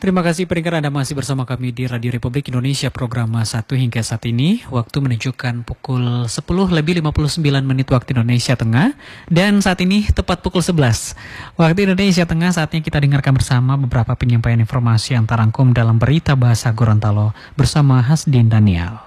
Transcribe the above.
Terima kasih pendengar Anda masih bersama kami di Radio Republik Indonesia program 1 hingga saat ini. Waktu menunjukkan pukul 10:59 waktu Indonesia Tengah. Dan saat ini tepat pukul 11 waktu Indonesia Tengah. Saatnya kita dengarkan bersama beberapa penyampaian informasi yang terangkum dalam berita bahasa Gorontalo bersama Hasdin Daniel.